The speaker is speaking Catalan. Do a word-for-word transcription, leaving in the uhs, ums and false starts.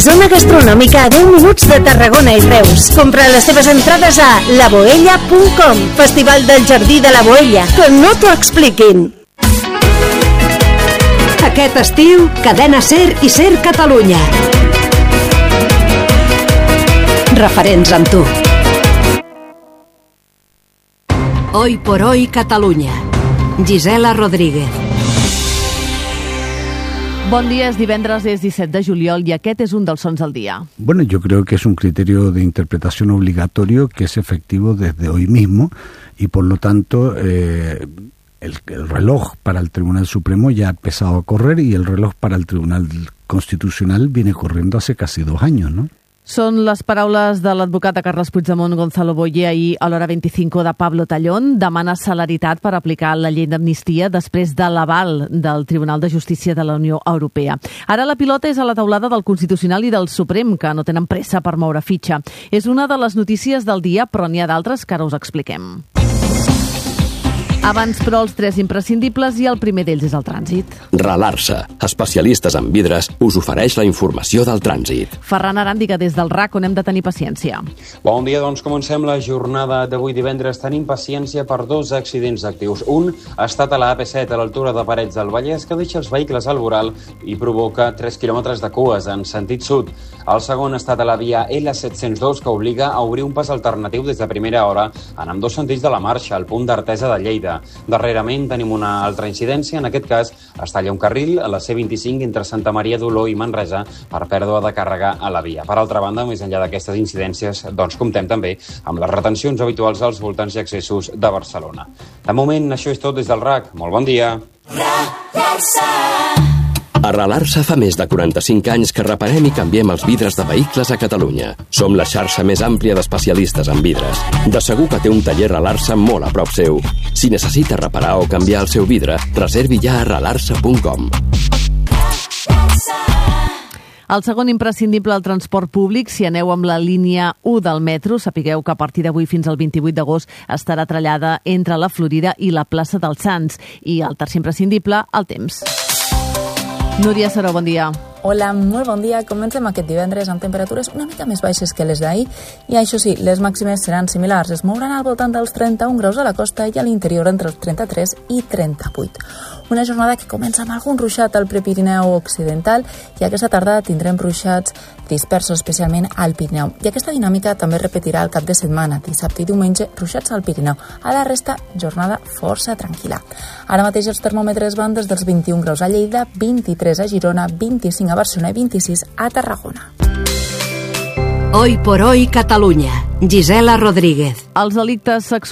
Zona gastronòmica a deu minuts de Tarragona i Reus. Compra les teves entrades a la boella punt com. Festival del Jardí de la Boella. Que no t'ho expliquin. Aquest estiu, Cadena Ser i Ser Catalunya. Referents amb tu. Hoy por hoy Catalunya. Gisela Rodríguez. Bon dia, es divendres, es disset de juliol y aquest es un dels sons del día. Bueno, yo creo que es un criterio de interpretación obligatorio que es efectivo desde hoy mismo y por lo tanto eh, el, el reloj para el Tribunal Supremo ya ha empezado a correr y el reloj para el Tribunal Constitucional viene corriendo hace casi dos años, ¿no? Són les paraules de l'advocat de Carles Puigdemont, Gonzalo Boye, ahir a l'hora vint-i-cinc de Pablo Tallón. Demana celeritat per aplicar la llei d'amnistia després de l'aval del Tribunal de Justícia de la Unió Europea. Ara la pilota és a la taulada del Constitucional i del Suprem, que no tenen pressa per moure fitxa. És una de les notícies del dia, però n'hi ha d'altres que ara us expliquem. Abans, però, els tres imprescindibles i el primer d'ells és el trànsit. Relar-se, especialistes en vidres, us ofereix la informació del trànsit. Ferran Aràndiga, des del R A C, on hem de tenir paciència. Bon dia, doncs comencem la jornada d'avui divendres. Tenim paciència per dos accidents actius. Un ha estat a la A P set, a l'altura de Parets del Vallès, que deixa els vehicles al voral i provoca tres quilòmetres de cues en sentit sud. El segon ha estat a la via L set-cents dos, que obliga a obrir un pas alternatiu des de primera hora en ambdós sentits de la marxa, al punt d'Artesa de Lleida. Darrerament tenim una altra incidència, en aquest cas es talla un carril a la C vint-i-cinc entre Santa Maria d'Oló i Manresa per pèrdua de càrrega a la via. Per altra banda, més enllà d'aquestes incidències, doncs comptem també amb les retencions habituals als voltants i accessos de Barcelona. De moment, això és tot des del R A C. Molt bon dia. Arrelar-se fa més de quaranta-cinc anys que reparem i canviem els vidres de vehicles a Catalunya. Som la xarxa més àmplia d'especialistes en vidres. De segur que té un taller Arrelar-se molt a prop seu. Si necessita reparar o canviar el seu vidre, reservi ja a arrelar-se punt com. El segon imprescindible al transport públic, si aneu amb la línia u del metro, sapigueu que a partir d'avui fins al vint-i-vuit d'agost estarà trallada entre la Florida i la plaça dels Sants. I el tercer imprescindible, el temps. Núria Saró, bon dia. Hola, molt bon dia. Comencem aquest divendres amb temperatures una mica més baixes que les d'ahir i això sí, les màximes seran similars. Es mouran al voltant dels trenta-un graus a la costa i a l'interior entre els trenta-tres i trenta-vuit. Una jornada que comença amb algun ruixat al Prepirineu occidental i aquesta tarda tindrem ruixats dispersos, especialment al Pirineu. I aquesta dinàmica també repetirà el cap de setmana, dissabte i diumenge, ruixats al Pirineu. A la resta, jornada força tranquil·la. Ara mateix els termòmetres van des dels vint-i-un graus a Lleida, vint-i-tres a Girona, vint-i-cinc a Barcelona i vint-i-sis a Tarragona. Hoy por hoy Catalunya. Gisela Rodríguez. Els delictes sexuals